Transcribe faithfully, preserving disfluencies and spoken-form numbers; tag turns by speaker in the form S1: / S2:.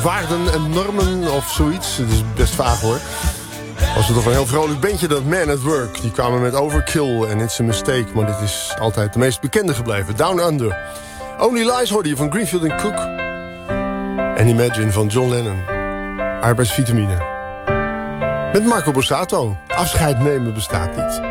S1: waarden en normen of zoiets. Het is best vaag hoor. Was er toch een heel vrolijk bandje, dat Man at Work. Die kwamen met Overkill en It's a Mistake. Maar dit is altijd de meest bekende gebleven. Down Under. Only Lies hoorde je van Greenfield and Cook. En Imagine van John Lennon. Arbeidsvitamine. Met Marco Borsato. Afscheid nemen bestaat niet.